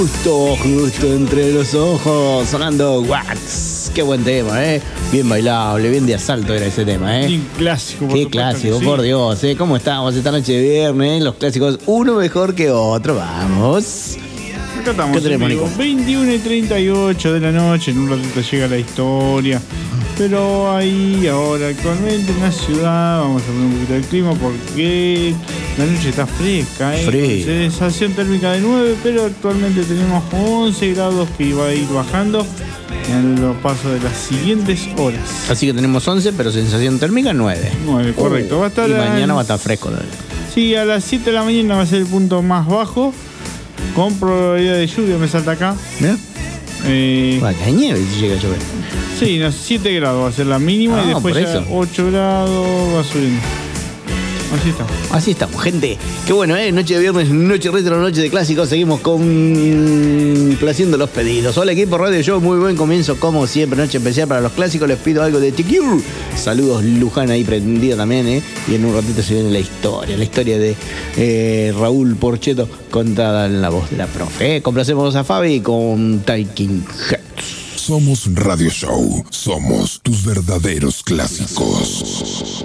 Justo entre los ojos, sonando Wax. Qué buen tema, ¿eh? Bien bailable, bien de asalto era ese tema, ¿eh? Bien clásico, por Qué supuesto clásico, que sí. por Dios, ¿eh? ¿Cómo estamos esta noche de viernes? Los clásicos, uno mejor que otro, vamos. Acá estamos, ¿Qué tenemos, amigos? Nico? 21:38 de la noche, en un ratito llega la historia. Pero ahí, ahora, actualmente en la ciudad, vamos a poner un poquito de clima porque la noche está fresca, ¿eh? Frío. Sensación térmica de 9, pero actualmente tenemos 11 grados que va a ir bajando en los pasos de las siguientes horas. Así que tenemos 11, pero sensación térmica 9. 9, correcto. Va a estar Y mañana va a estar fresco. Sí, a las 7 de la mañana va a ser el punto más bajo, con probabilidad de lluvia, me salta acá. ¿Mira? Bueno, que hay nieve si llega a llover. Sí, 7 grados va a ser la mínima y después por ya eso. 8 grados va subiendo. Así está. Así estamos, gente. Qué bueno, ¿eh? Noche de viernes, noche retro, noche de clásicos. Seguimos complaciendo los pedidos. Hola, equipo Radio Show. Muy buen comienzo, como siempre. Noche especial para los clásicos. Les pido algo de TQ. Saludos, Luján, ahí prendida también, ¿eh? Y en un ratito se viene la historia de Raúl Porcheto, contada en la voz de la profe. Complacemos a Fabi con Talking Heads. Somos Radio Show. Somos tus verdaderos clásicos.